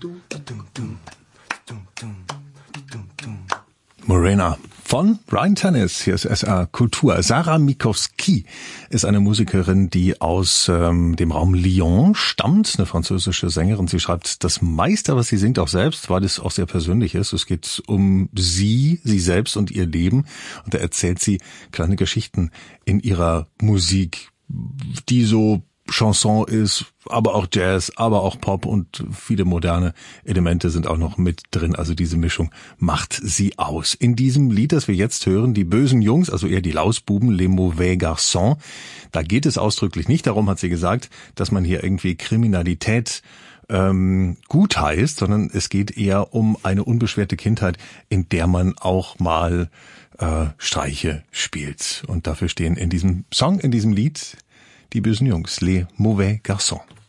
Morena von Ryan Tennis. Hier ist SR Kultur. Sarah Mikowski ist eine Musikerin, die aus dem Raum Lyon stammt, eine französische Sängerin. Sie schreibt das meiste, was sie singt, auch selbst, weil es auch sehr persönlich ist. Es geht um sie selbst und ihr Leben. Und da erzählt sie kleine Geschichten in ihrer Musik, die so Chanson ist, aber auch Jazz, aber auch Pop und viele moderne Elemente sind auch noch mit drin. Also diese Mischung macht sie aus. In diesem Lied, das wir jetzt hören, die bösen Jungs, also eher die Lausbuben, les mauvais garçons, da geht es ausdrücklich nicht darum, hat sie gesagt, dass man hier irgendwie Kriminalität gut heißt, sondern es geht eher um eine unbeschwerte Kindheit, in der man auch mal Streiche spielt. Und dafür stehen in diesem Song, in diesem Lied, die bösen Jungs, les mauvais garçons.